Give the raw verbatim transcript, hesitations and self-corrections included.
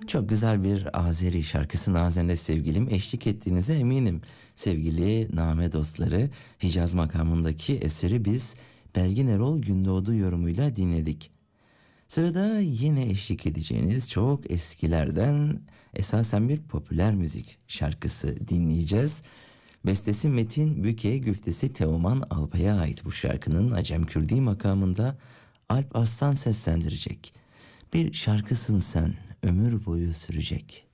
Çok güzel bir Azeri şarkısı Nazende sevgilim eşlik ettiğinize eminim. Sevgili Name dostları, Hicaz makamındaki eseri biz Belgin Erol Gündoğdu yorumuyla dinledik. Sırada yine eşlik edeceğiniz çok eskilerden esasen bir popüler müzik şarkısı dinleyeceğiz. Bestesi Metin Büke, güftesi Teoman Alpay'a ait bu şarkının Acem Kürdi makamında Alp Arslan seslendirecek. Bir şarkısın sen, ömür boyu sürecek.